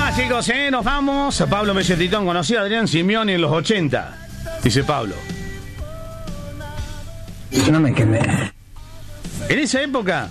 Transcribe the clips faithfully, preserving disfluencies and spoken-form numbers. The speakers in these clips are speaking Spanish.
está, chicos, ¿eh? Nos vamos. Pablo Melletitón conocía a Adrián Simeoni en los ochenta. Dice Pablo. No me quemé. En esa época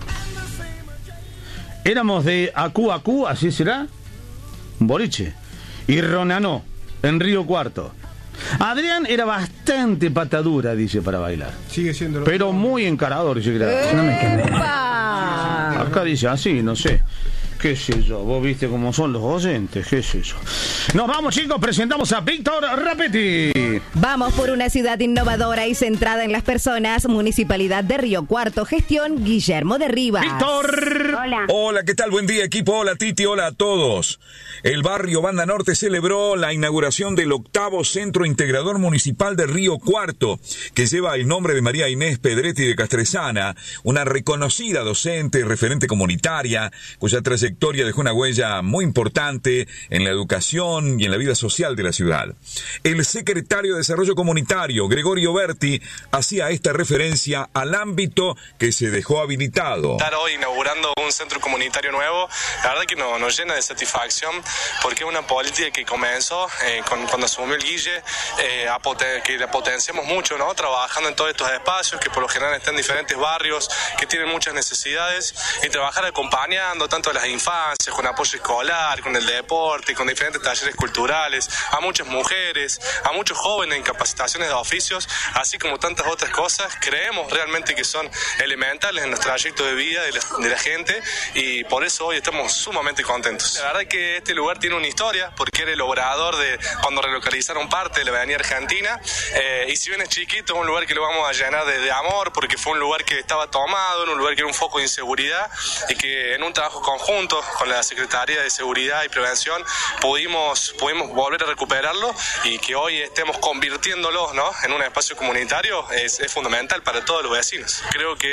éramos de Acu Acu, así será, boliche, y Ronanó, en Río Cuarto. Adrián era bastante patadura, dice, para bailar. Sigue siendo. Pero muy encarador, yo creo. No me quemé. Acá dice así, no sé. ¿Qué sé yo? Vos viste cómo son los oyentes, qué sé yo. Nos vamos, chicos, presentamos a Víctor Rapetti. Vamos por una ciudad innovadora y centrada en las personas. Municipalidad de Río Cuarto, gestión Guillermo de Rivas. Víctor. Hola. Hola, ¿qué tal? Buen día, equipo. Hola, Titi. Hola a todos. El barrio Banda Norte celebró la inauguración del octavo Centro Integrador Municipal de Río Cuarto, que lleva el nombre de María Inés Pedretti de Castresana, una reconocida docente y referente comunitaria, cuya trayectoria dejó una huella muy importante en la educación y en la vida social de la ciudad. El secretario de Desarrollo Comunitario, Gregorio Berti, hacía esta referencia al ámbito que se dejó habilitado. Estar hoy inaugurando un centro comunitario nuevo, la verdad que no, nos llena de satisfacción, porque es una política que comenzó eh, con, cuando asumió el Guille, eh, a poten- que la potenciamos mucho, ¿no? Trabajando en todos estos espacios que por lo general están en diferentes barrios, que tienen muchas necesidades, y trabajar acompañando tanto a las infancias, con apoyo escolar, con el deporte, con diferentes talleres culturales, a muchas mujeres, a muchos jóvenes en capacitaciones de oficios, así como tantas otras cosas. Creemos realmente que son elementales en nuestro trayecto de vida de la, de la gente, y por eso hoy estamos sumamente contentos. La verdad es que este lugar tiene una historia, porque era el obrador de cuando relocalizaron parte de la Avenida Argentina, eh, y si bien es chiquito, es un lugar que lo vamos a llenar de, de amor, porque fue un lugar que estaba tomado, en un lugar que era un foco de inseguridad, y que en un trabajo conjunto con la Secretaría de Seguridad y Prevención pudimos, pudimos volver a recuperarlo, y que hoy estemos convirtiéndolo, ¿no?, en un espacio comunitario es, es fundamental para todos los vecinos. Creo que